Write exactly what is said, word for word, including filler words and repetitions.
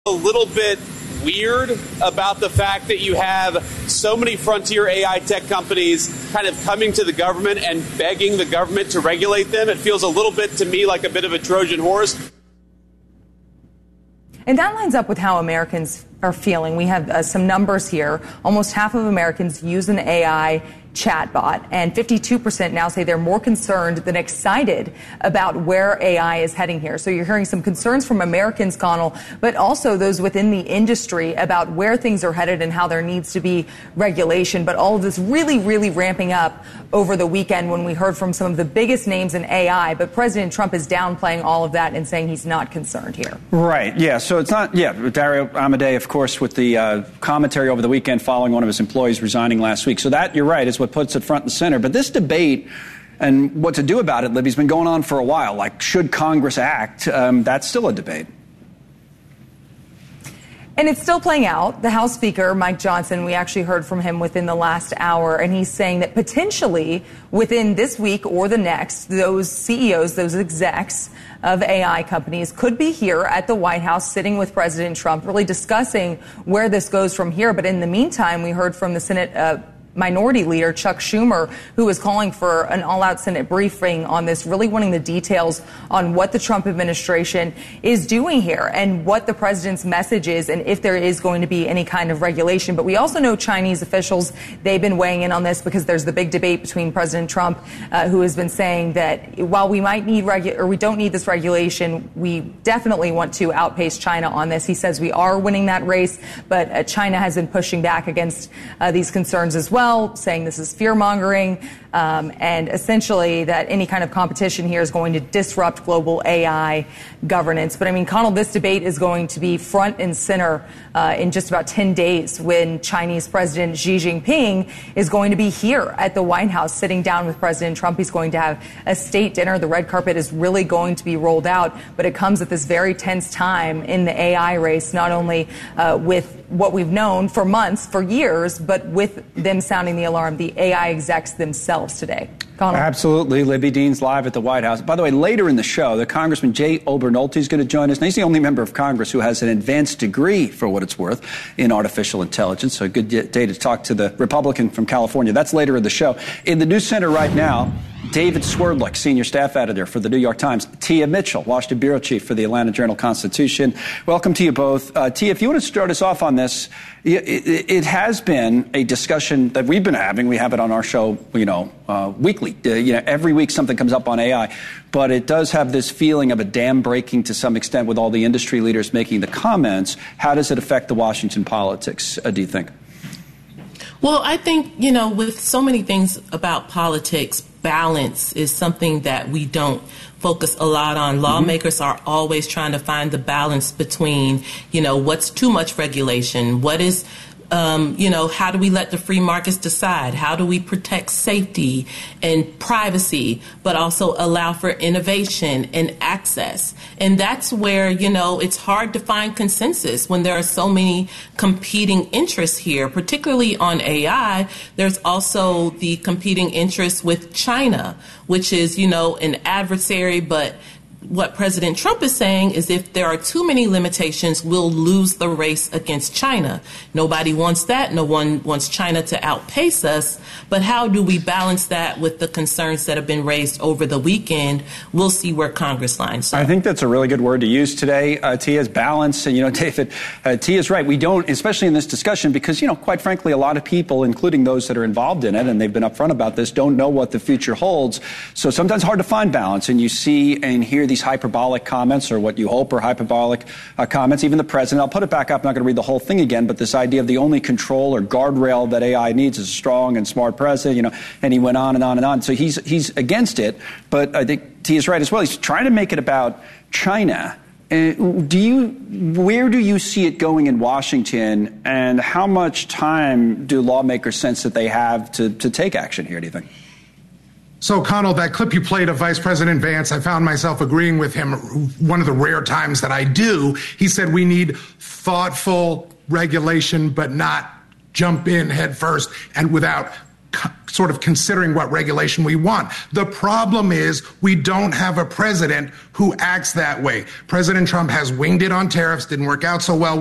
A little bit weird about the fact that you have so many frontier A I tech companies kind of coming to the government and begging the government to regulate them. It feels a little bit to me like a bit of a Trojan horse. And that lines up with how Americans are feeling. We have uh, some numbers here. Almost half of Americans use an A I chatbot, and fifty-two percent now say they're more concerned than excited about where A I is heading here. So you're hearing some concerns from Americans, Connell, but also those within the industry about where things are headed and how there needs to be regulation. But all of this really, really ramping up over the weekend when we heard from some of the biggest names in A I. But President Trump is downplaying all of that and saying he's not concerned here. Right. Yeah. So it's not. Yeah. Dario Amodei, of course, with the uh, commentary over the weekend following one of his employees resigning last week. So that, you're right, is what puts it front and center. But this debate and what to do about it, Libby's been going on for a while. Like, should Congress act? Um, that's still a debate. And it's still playing out. The House Speaker, Mike Johnson, we actually heard from him within the last hour, and he's saying that potentially within this week or the next, those C E Os, those execs of A I companies could be here at the White House sitting with President Trump, really discussing where this goes from here. But in the meantime, we heard from the Senate uh, Minority Leader Chuck Schumer, who is calling for an all-out Senate briefing on this, really wanting the details on what the Trump administration is doing here and what the president's message is and if there is going to be any kind of regulation. But we also know Chinese officials, they've been weighing in on this because there's the big debate between President Trump, uh, who has been saying that while we might need regu- or we don't need this regulation, we definitely want to outpace China on this. He says we are winning that race, but uh, China has been pushing back against uh, these concerns as well. Saying this is fear-mongering, um, and essentially that any kind of competition here is going to disrupt global A I governance. But I mean, Connell, this debate is going to be front and center uh, in just about ten days when Chinese President Xi Jinping is going to be here at the White House sitting down with President Trump. He's going to have a state dinner. The red carpet is really going to be rolled out, but it comes at this very tense time in the A I race, not only uh, with what we've known for months, for years, but with them sounding the alarm, the A I execs themselves today. Connell. Absolutely. Libby Dean's live at the White House. By the way, later in the show, the Congressman Jay Obernolte is going to join us. And he's the only member of Congress who has an advanced degree, for what it's worth, in artificial intelligence. So a good day to talk to the Republican from California. That's later in the show. In the news center right now, David Swerdlick, senior staff editor for the New York Times. Tia Mitchell, Washington bureau chief for the Atlanta Journal-Constitution. Welcome to you both. Uh, Tia, if you want to start us off on this, it, it, it has been a discussion that we've been having. We have it on our show, you know, uh, weekly. Uh, you know, every week something comes up on A I. But it does have this feeling of a dam breaking to some extent with all the industry leaders making the comments. How does it affect the Washington politics, uh, do you think? Well, I think, you know, with so many things about politics, balance is something that we don't focus a lot on. Lawmakers mm-hmm. are always trying to find the balance between, you know, what's too much regulation, what is Um, you know, how do we let the free markets decide? How do we protect safety and privacy, but also allow for innovation and access? And that's where, you know, it's hard to find consensus when there are so many competing interests here, particularly on A I. There's also the competing interests with China, which is, you know, an adversary, but what President Trump is saying is if there are too many limitations, we'll lose the race against China. Nobody wants that. No one wants China to outpace us. But how do we balance that with the concerns that have been raised over the weekend? We'll see where Congress lines up. I think that's a really good word to use today, uh, Tia, is balance. And, you know, David, uh, Tia's right. We don't, especially in this discussion, because, you know, quite frankly, a lot of people, including those that are involved in it, and they've been upfront about this, don't know what the future holds. So sometimes hard to find balance. And you see and hear these hyperbolic comments, or what you hope are hyperbolic uh, comments. Even the president, I'll put it back up, I'm not going to read the whole thing again, but this idea of the only control or guardrail that A I needs is a strong and smart president, you know, and he went on and on and on. So he's he's against it, but I think Tia's right as well. He's trying to make it about China. Uh, do you, where do you see it going in Washington, and how much time do lawmakers sense that they have to, to take action here, do you think? So, Connell, that clip you played of Vice President Vance, I found myself agreeing with him one of the rare times that I do. He said we need thoughtful regulation, but not jump in head first and without sort of considering what regulation we want. The problem is we don't have a president who acts that way. President Trump has winged it on tariffs, didn't work out so well.